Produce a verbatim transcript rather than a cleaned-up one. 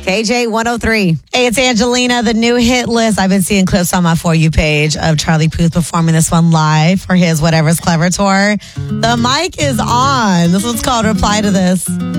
K J one oh three. Hey, it's Angelina, the new hit list. I've been seeing clips on my For You page of Charlie Puth performing this one live for his Whatever's Clever tour. The mic is on. This one's called Reply to This.